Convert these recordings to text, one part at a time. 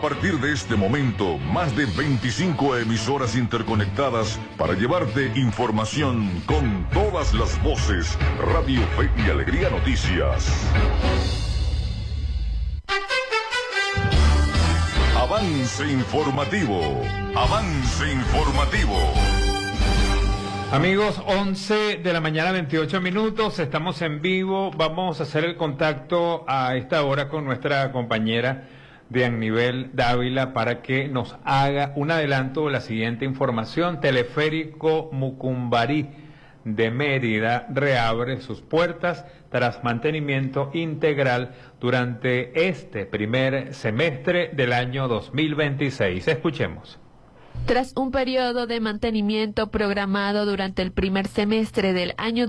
partir de este momento, más de 25 emisoras interconectadas para llevarte información con todas las voces. Radio Fe y Alegría Noticias. Avance informativo. Avance informativo. Amigos, 11 de la mañana, 28 minutos, estamos en vivo. Vamos a hacer el contacto a esta hora con nuestra compañera Diannivel Dávila para que nos haga un adelanto de la siguiente información. Teleférico Mucumbarí de Mérida reabre sus puertas tras mantenimiento integral durante este primer semestre del año 2026. Escuchemos. Tras un periodo de mantenimiento programado durante el primer semestre del año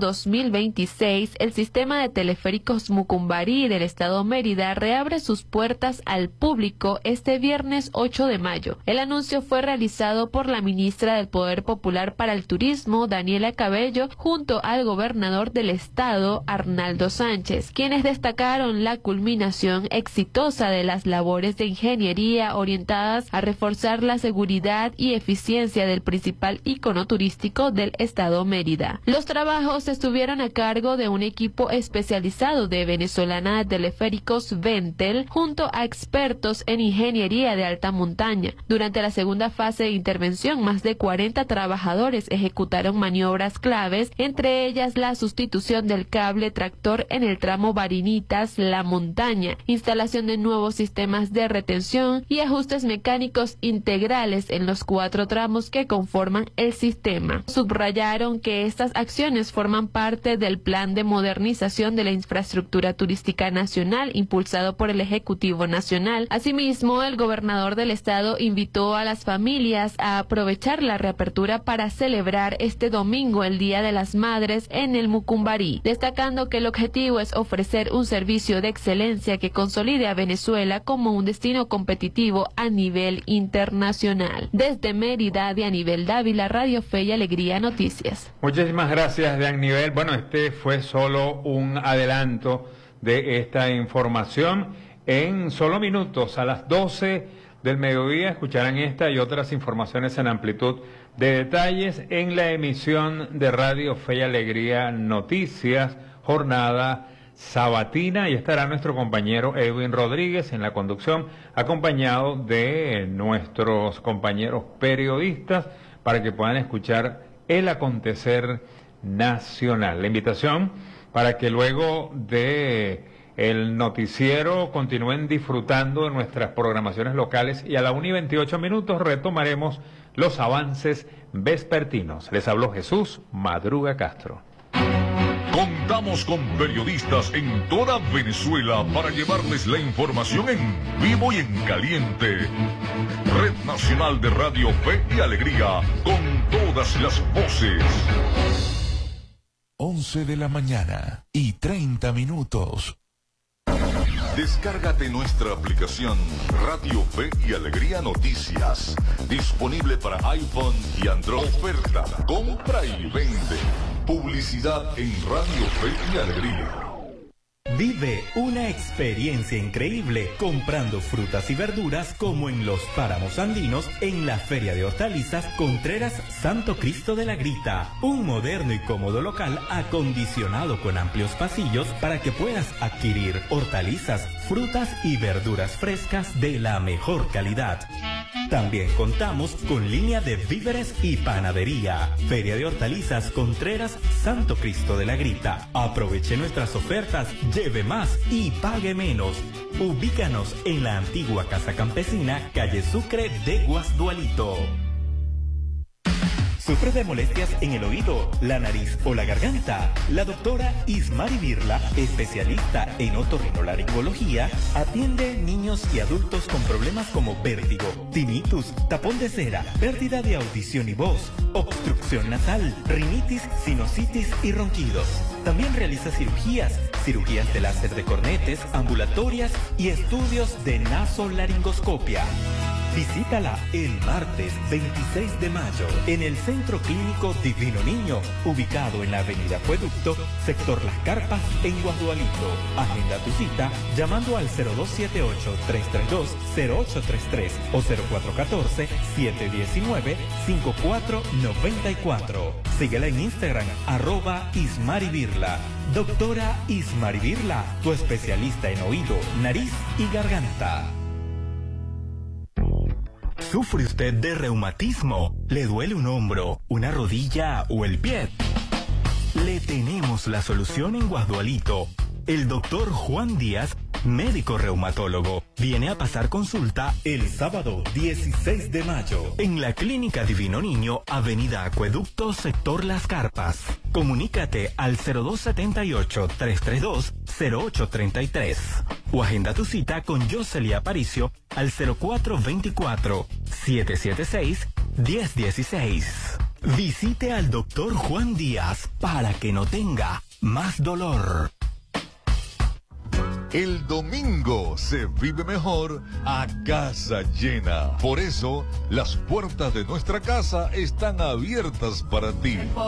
2026, el sistema de teleféricos Mucumbarí del estado Mérida reabre sus puertas al público este viernes 8 de mayo. El anuncio fue realizado por la ministra del Poder Popular para el Turismo, Daniela Cabello, junto al gobernador del estado, Arnaldo Sánchez, quienes destacaron la culminación exitosa de las labores de ingeniería orientadas a reforzar la seguridad y eficiencia del principal icono turístico del estado Mérida. Los trabajos estuvieron a cargo de un equipo especializado de Venezolana de Teleféricos Ventel junto a expertos en ingeniería de alta montaña. Durante la segunda fase de intervención, más de 40 trabajadores ejecutaron maniobras claves, entre ellas la sustitución del cable tractor en el tramo Barinitas-La Montaña, instalación de nuevos sistemas de retención y ajustes mecánicos integrales en los 4 tramos que conforman el sistema. Subrayaron que estas acciones forman parte del plan de modernización de la infraestructura turística nacional impulsado por el Ejecutivo Nacional. Asimismo, el gobernador del estado invitó a las familias a aprovechar la reapertura para celebrar este domingo el Día de las Madres en el Mucumbarí, destacando que el objetivo es ofrecer un servicio de excelencia que consolide a Venezuela como un destino competitivo a nivel internacional. Desde Mérida, Diannivel Dávila, Radio Fe y Alegría Noticias. Muchísimas gracias, Diannivel. Bueno, este fue solo un adelanto de esta información. En solo minutos, a las 12 del mediodía, escucharán esta y otras informaciones en amplitud de detalles en la emisión de Radio Fe y Alegría Noticias, jornada sabatina, y estará nuestro compañero Edwin Rodríguez en la conducción, acompañado de nuestros compañeros periodistas para que puedan escuchar el acontecer nacional. La invitación para que luego de el noticiero continúen disfrutando de nuestras programaciones locales y a la 1:28 retomaremos los avances vespertinos. Les habló Jesús Madruga Castro. Contamos con periodistas en toda Venezuela para llevarles la información en vivo y en caliente. Red Nacional de Radio Fe y Alegría, con todas las voces. 11 de la mañana y 30 minutos. Descárgate nuestra aplicación Radio Fe y Alegría Noticias, disponible para iPhone y Android. Oferta, compra y vende. Publicidad en Radio Fe y Alegría. Vive una experiencia increíble comprando frutas y verduras como en los páramos andinos en la Feria de Hortalizas Contreras Santo Cristo de la Grita. Un moderno y cómodo local acondicionado con amplios pasillos para que puedas adquirir hortalizas, frutas y verduras frescas de la mejor calidad. También contamos con línea de víveres y panadería. Feria de Hortalizas Contreras Santo Cristo de la Grita. Aproveche nuestras ofertas, lleve más y pague menos. Ubícanos en la antigua Casa Campesina, calle Sucre de Guasdualito. ¿Sufre de molestias en el oído, la nariz o la garganta? La doctora Ismari Birla, especialista en otorrinolaringología, atiende niños y adultos con problemas como vértigo, tinnitus, tapón de cera, pérdida de audición y voz, obstrucción nasal, rinitis, sinusitis y ronquidos. También realiza cirugías de láser de cornetes, ambulatorias y estudios de nasolaringoscopia. Visítala el martes 26 de mayo en el Centro Clínico Divino Niño, ubicado en la Avenida Acueducto, sector Las Carpas, en Guadualito. Agenda tu cita llamando al 0278-332-0833 o 0414-719-5494. Síguela en Instagram, @Ismaribirla. Doctora Ismaribirla, tu especialista en oído, nariz y garganta. ¿Sufre usted de reumatismo? ¿Le duele un hombro, una rodilla o el pie? Le tenemos la solución en Guadualito. El doctor Juan Díaz, médico reumatólogo, viene a pasar consulta el sábado 16 de mayo en la Clínica Divino Niño, Avenida Acueducto, sector Las Carpas. Comunícate al 0278-332-0833 o agenda tu cita con Yoseli Aparicio al 0424-776-1016. Visite al doctor Juan Díaz para que no tenga más dolor. El domingo se vive mejor a casa llena. Por eso, las puertas de nuestra casa están abiertas para ti.